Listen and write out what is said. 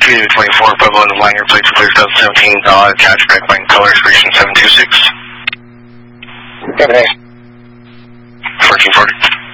224 Pueblo in the line, your plates clear 2017, attachment, blank colors, region 726. 7A. 1440.